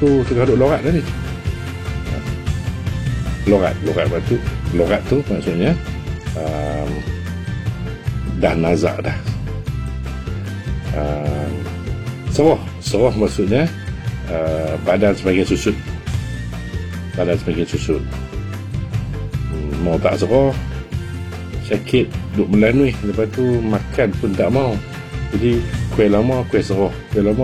tu tengah duk lorat dah ni. Lorat tu maksudnya dah nazak dah. Seroh maksudnya badan sebagai susut. Mau tak seroh, sakit, duk melanui, lepas tu makan pun tak mau. Jadi kuih lama kuih seroh.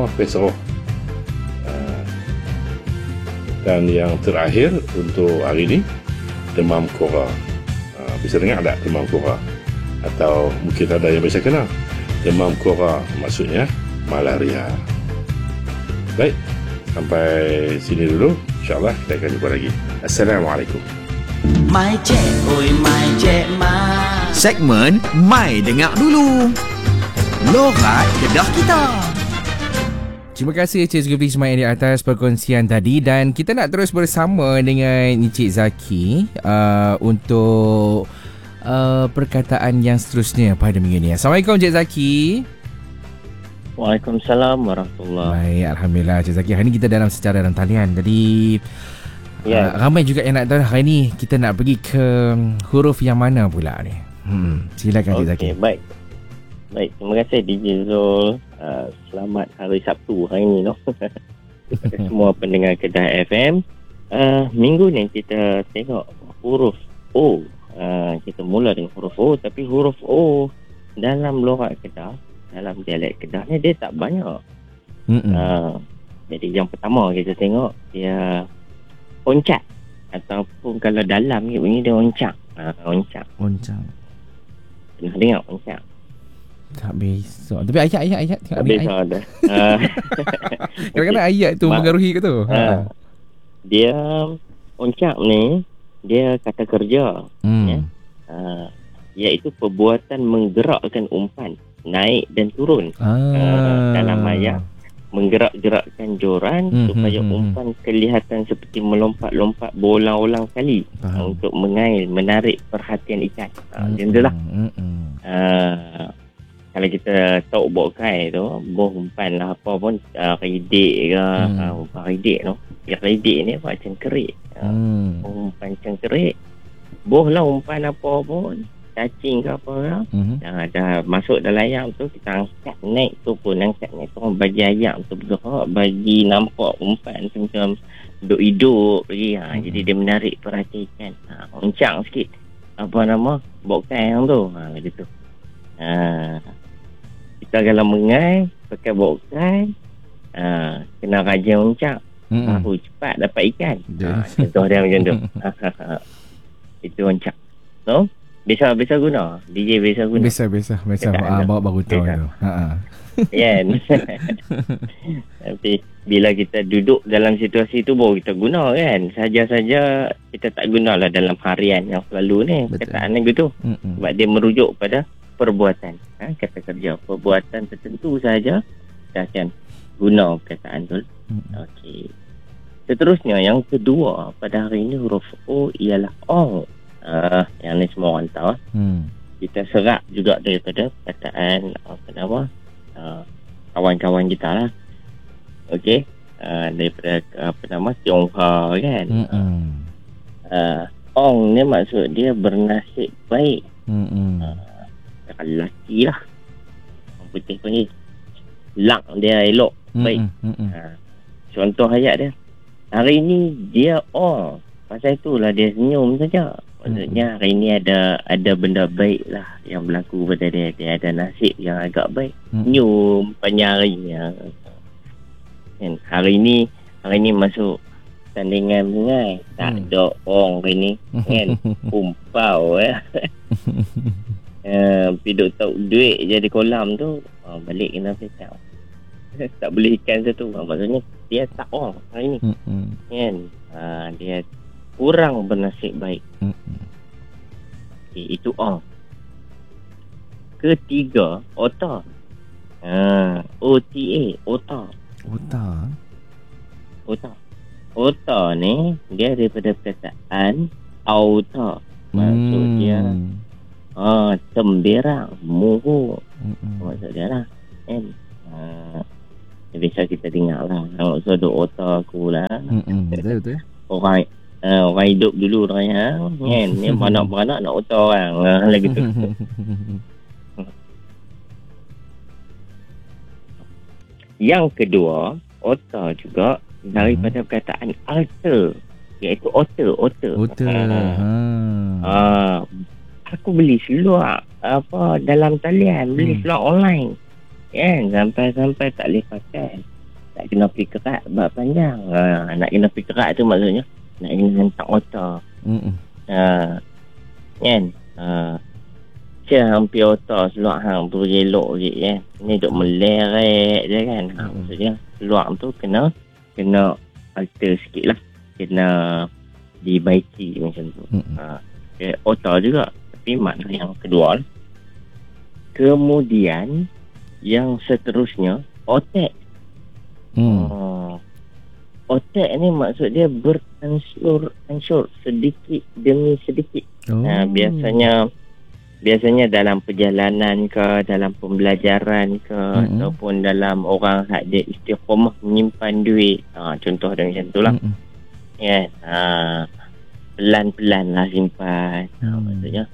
Dan yang terakhir untuk hari ni, demam kora. Bisa dengar tak demam kora? Atau mungkin ada yang biasa kenal. Demam kora maksudnya malaria. Baik, sampai sini dulu. InsyaAllah kita akan jumpa lagi. Assalamualaikum. My Cek Ma. Segmen Mai Dengar Dulu. Lorat Kedah Kita. Terima kasih Encik Zulkifli Ismail di atas perkongsian tadi, dan kita nak terus bersama dengan Encik Zaki untuk perkataan yang seterusnya pada minggu ni. Assalamualaikum Encik Zaki. Waalaikumsalam warahmatullahi. Baik, Alhamdulillah Encik Zaki. Hari ni kita dalam secara dalam talian. Jadi ramai juga yang nak tahu hari ni kita nak pergi ke huruf yang mana pula ni. Silakan Encik Zaki. Baik, terima kasih DJ Zul. Selamat hari Sabtu hari ni semua pendengar Kedah FM. Minggu ni kita tengok huruf O. Kita mula dengan huruf O, tapi huruf O dalam lorat Kedah, dalam dialek Kedah ni dia tak banyak. Jadi yang pertama kita tengok dia oncak, ataupun kalau dalam ni bunyi dia oncak. Oncak. Pernah dengar oncak? Tak biasa. Tapi ayat tak biasa dah. Kadang-kadang ayat tu mengaruhi ke tu. Dia oncak ni dia kata kerja. Iaitu perbuatan menggerakkan umpan naik dan turun. Dalam ayat menggerak-gerakkan joran supaya umpan kelihatan seperti melompat-lompat berulang-ulang kali untuk mengail, menarik perhatian ikan. Macam tu lah. Kalau kita tahu bokai tu, boh umpan lah apa pun, ridik ke, umpan ridik tu. Ridik ni apa, cengkerik. Umpan cengkerik, boh lah umpan apa pun, cacing ke apa lah. Dah masuk dalam ayam tu, kita angkat naik tu pun, angkat naik tu bagi ayam tu bergerak, bagi nampak umpan tu macam hidup lagi. Jadi dia menarik perhatian ikan. Uncang sikit. Apa nama, bokai yang tu. Begitu. Kita kalau mengai pakai bokai, kena rajin uncak, baru cepat dapat ikan. Contoh dia macam tu. Itu uncak. So biasa guna, DJ biasa guna. Biasa. Bawa baru tahu tu. Kan. Tapi bila kita duduk dalam situasi tu baru kita guna kan. Saja-saja kita tak gunalah dalam harian yang selalu ni. Perkataan ni gitu. Sebab dia merujuk pada perbuatan. Kata kerja, perbuatan tertentu saja kita akan guna perkataan tu. Okey. Seterusnya yang kedua pada hari ini huruf O ialah ong. Yang ni semua orang tahu. Kita serap juga daripada perkataan kawan-kawan kita lah. Okey. Daripada Tionghoa kan. Ong ni maksud dia bernasib baik. Lelaki lah, orang putih panggil luck dia elok, baik. Contoh ayat dia, hari ni dia pasal itulah dia senyum saja. Maksudnya hari ni ada benda baik lah yang berlaku pada dia. Dia ada nasib yang agak baik. Senyum panjang harinya. Hari ni masuk tandingan mengai, tak ada orang hari ni kan. Pumpau pergi tahu duit jadi kolam tu, balik kena petak. Tak boleh ikan satu. Maksudnya dia tak hari ni kan. Dia kurang bernasib baik. Itu ketiga otak. OTA, otak. Otak ni dia daripada perkataan auta. Maksud dia temberang, muruk. Maksud dia lah kan. biasa kita dengar lah. Maksud duk otak aku lah. Betul. Orang hidup dulu orang kan. Ni beranak-beranak nak otak orang. Lagi tu. Yang kedua, otak juga daripada perkataan alter, iaitu otter. Aku beli seluar dalam talian, beli seluar online. Kan, sampai tak boleh pakai. Tak kena pergi kerat sebab panjang. Nak kena pergi kerat tu maksudnya nak kena hentak otak. Kan? Saya hampir otak seluar hang tu elok je kan. Ni duk meleret je kan. Maksudnya seluar tu kena alter sikit lah. Kena dibaiki macam tu. Otak juga. Tapi makna yang kedua lah. Kemudian yang seterusnya otak. Otak ni maksud dia beransur sedikit demi sedikit. Biasanya dalam perjalanan ke, dalam pembelajaran ke, ataupun dalam orang ada istiqomah menyimpan duit. Contoh dia macam tu lah. Pelan-pelan lah simpan. Maksudnya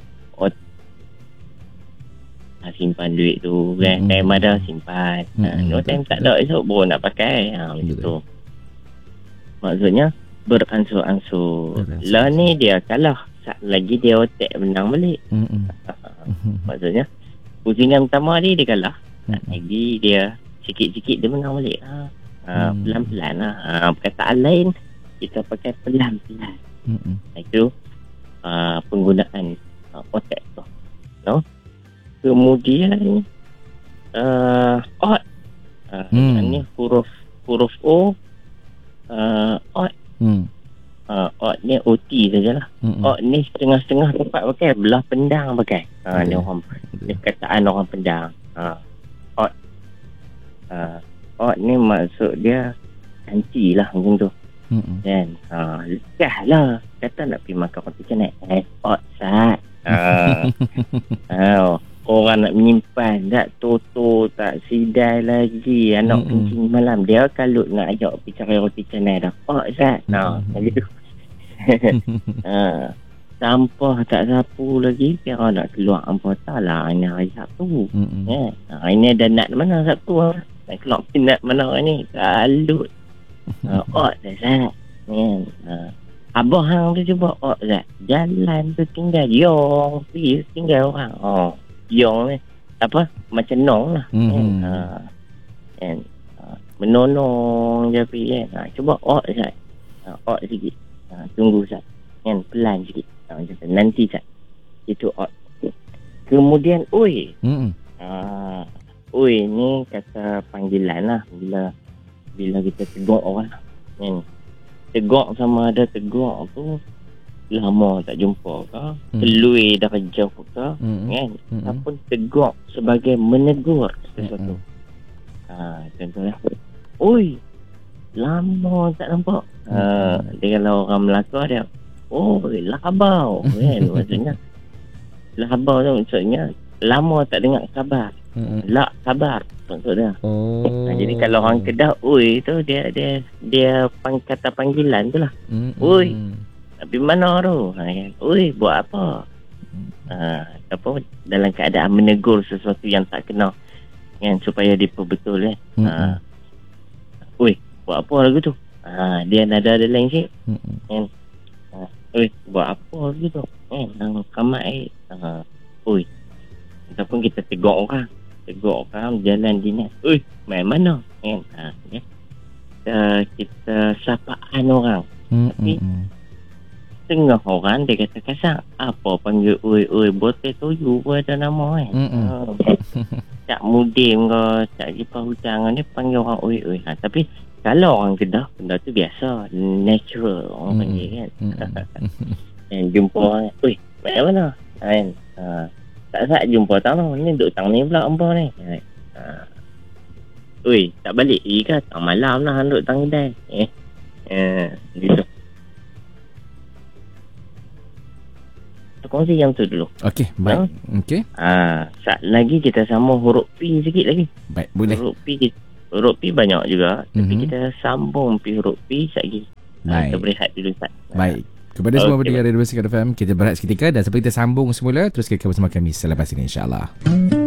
simpan duit tu kan. Time ada simpan. No time tak ada, esok baru nak pakai. Macam tu. Maksudnya beransur-ansur. Lah ni dia kalah. Lagi dia otak menang balik. Maksudnya pusingan pertama dia kalah. Lagi dia sikit-sikit dia menang balik. Pelan-pelan lah. Perkataan lain kita pakai pelan-pelan. Itu penggunaan otak tu. No? Kemudian odd. Ini huruf O. Odd. Odd ni OT sajalah. Odd ni setengah-setengah tempat pakai, belah pendang pakai. Ni orang perkataan orang pendang. Odd. Odd ni maksud dia cantik lah macam tu. Kan? Lekah lah. Kata nak pergi makan roti canai. Odd sat. Orang nak menyimpan, tak toto, tak sidai lagi, anak kencing malam, dia kalut nak ajak pergi cari roti canai dah. Zat. Gitu. Sampah tak sapu lagi, kira nak keluar tak lah. Ini hari Sabtu. Ini ada nat mana Sabtu? Nak keluar nat mana ni? Kalut. Zat. Abah hang tu cuba Zat. Jalan tu tinggal Yong, pergi tinggal orang. Yong ni apa macam nong lah. Menonong je pergi kan. Cuba Zat. Sikit. Tunggu Zat. Kan pelan sikit. Macam tu. Nanti Zat. Itu Kemudian oi. Oi ni kata panggilan lah bila kita tegur orang. Kan. Tegur sama ada tegur tu lama tak jumpa ke, telui dah jauh ke, kan? Ataupun tegur sebagai menegur sesuatu. Contohnya, oi, lama tak nampak. Dia kalau orang Melaka dia, labau, kan? Maksudnya, labau tu maksudnya lama tak dengar kabar. Lak sabar maksudnya. Jadi kalau orang Kedah, oi tu dia kata panggilan tu lah. Oi. Tapi mana tu? Oi, buat apa? Apa dalam keadaan menegur sesuatu yang tak kena, kan, supaya diperbetul kan. Oi, buat apa lagu tu? Dia nada ada lain sikit. Kan. Oi, buat apa lagu tu? Nang kamar air. Oi. Ataupun kita tegur orang jalan dinas. Oi, main mana? Kan. Kita sapaan orang. Tapi tengah orang dia kata kasar, apa panggil oi botol toyu pun ada nama kan. Tak mudim ke, tak jumpa hutang ni panggil orang oi. Tapi kalau orang Kedah benda tu biasa, natural orang panggil kan. Dan jumpa orang, oi mana kan. Tak jumpa tahu ni duk tang ni pula ampa ni. Oi, tak balik ke tang malam lah duk tang kedai. Gitu. Kongsi yang tu dulu. Okey, baik. Okey. Lagi kita sama huruf P sikit lagi. Baik, boleh. Huruf P huruf P banyak juga. Tapi Mhm. kita sambung P huruf P sekejap lagi. Baik. Kita berehat dulu Ustaz. Baik. Kepada semua Okey, pendengar Radio Bersih FM, kita berehat seketika dan sampai kita sambung semula terus kekal bersama kami selepas ini insya-Allah.